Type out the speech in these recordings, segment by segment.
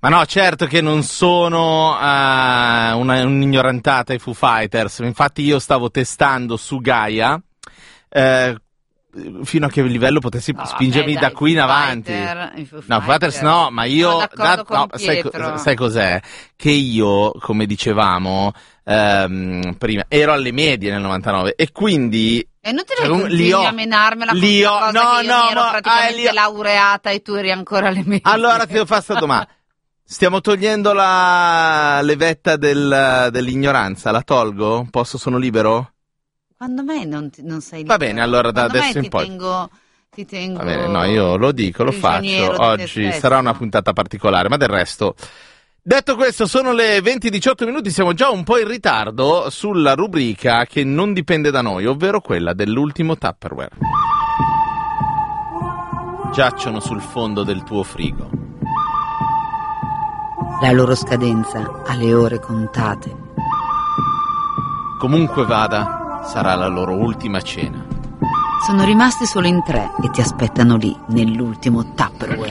Ma no, certo che non sono un'ignorantata ai Foo Fighters. Infatti io stavo testando su Gaia fino a che livello potessi spingermi da qui in avanti. No, Foo Fighters no, ma io sai cos'è? Che io, come dicevamo prima, ero alle medie nel 99 e quindi e non te ne continui a menarmela con questa cosa che io ero praticamente laureata e tu eri ancora alle medie. Allora ti devo fare sta domanda. Stiamo togliendo la levetta dell'ignoranza, la tolgo? Sono libero? Quando mai non sei libero? Va bene, allora da adesso in poi ti tengo. Va bene, no, io lo dico, lo faccio. Oggi sarà una puntata particolare, ma del resto. Detto questo, sono le 20:18 minuti, siamo già un po' in ritardo sulla rubrica che non dipende da noi, ovvero quella dell'ultimo Tupperware. Giacciono sul fondo del tuo frigo. La loro scadenza ha le ore contate. Comunque vada, sarà la loro ultima cena. Sono rimasti solo in 3 e ti aspettano lì, nell'ultimo Tupperware.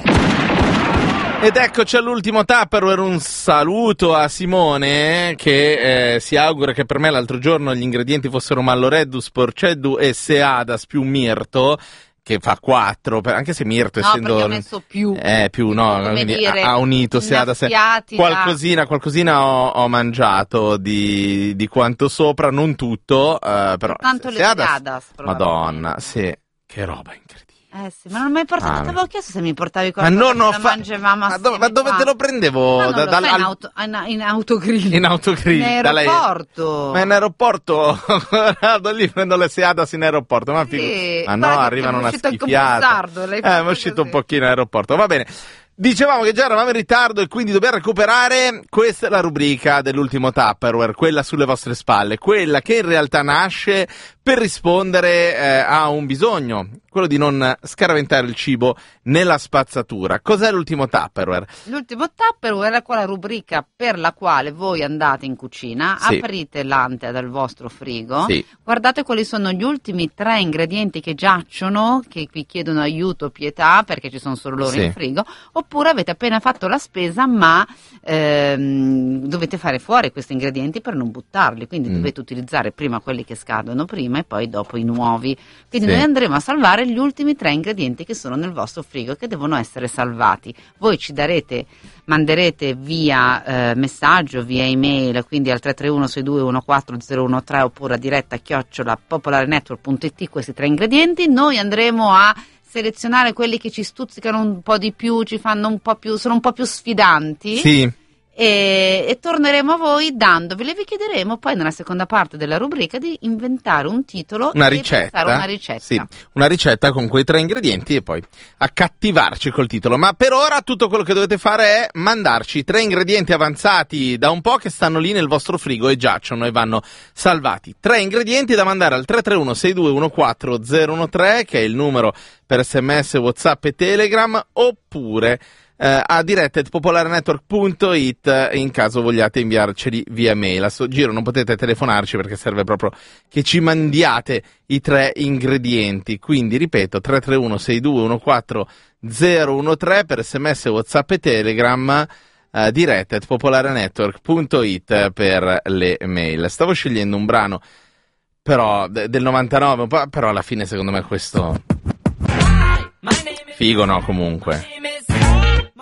Ed eccoci all'ultimo Tupperware, un saluto a Simone che si augura che per me l'altro giorno gli ingredienti fossero malloreddus, porceddu e seadas più mirto, che fa 4, anche se mirto essendo... No, perché ho messo più. Più, no, quindi dire, ha unito seadas. Qualcosina ho mangiato di quanto sopra, non tutto, però... Tanto le seadas Madonna, sì, che roba incredibile. Sì, ma non mi hai portato, ti avevo chiesto se mi portavi qualcosa mangiavamo assieme. Ma dove te lo prendevo? In autogrill. In autogrill. In aeroporto. Ma in aeroporto? Vado lì, prendo le seadas in aeroporto. Ma no, arrivano una schifiata. È uscito un pochino in aeroporto. Va bene. Dicevamo che già eravamo in ritardo e quindi dobbiamo recuperare. Questa è la rubrica dell'ultimo Tupperware, quella sulle vostre spalle, quella che in realtà nasce per rispondere a un bisogno, quello di non scaraventare il cibo nella spazzatura. Cos'è l'ultimo Tupperware? L'ultimo Tupperware è quella rubrica per la quale voi andate in cucina, aprite l'ante dal vostro frigo, guardate quali sono gli ultimi 3 ingredienti che giacciono, che vi chiedono aiuto, pietà, perché ci sono solo loro in frigo, oppure avete appena fatto la spesa ma dovete fare fuori questi ingredienti per non buttarli, quindi dovete utilizzare prima quelli che scadono prima e poi dopo i nuovi. Quindi noi andremo a salvare gli ultimi 3 ingredienti che sono nel vostro frigo e che devono essere salvati. Voi ci manderete via messaggio, via email, quindi al 331-6214-013 oppure a diretta @popolarenetwork.it questi 3 ingredienti. Noi andremo a selezionare quelli che ci stuzzicano un po' di più, ci fanno un po' più, sono un po' più sfidanti. Sì. E torneremo a voi dandoveli, vi chiederemo poi nella seconda parte della rubrica di inventare un titolo una e pensare una ricetta. Sì, una ricetta con quei 3 ingredienti e poi accattivarci col titolo. Ma per ora tutto quello che dovete fare è mandarci 3 ingredienti avanzati da un po' che stanno lì nel vostro frigo e giacciono e vanno salvati. 3 ingredienti da mandare al 331-6214-013 che è il numero per SMS, WhatsApp e Telegram, oppure a diretta@popolarenetwork.it in caso vogliate inviarceli via mail. A sto giro non potete telefonarci perché serve proprio che ci mandiate i 3 ingredienti, quindi ripeto 331-6214-013 per SMS, WhatsApp e Telegram, diretta@popolarenetwork.it per le mail. Stavo scegliendo un brano però del 99, però alla fine secondo me questo figo, no, comunque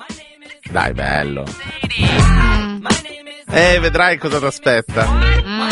dai, bello. Vedrai cosa ti aspetta.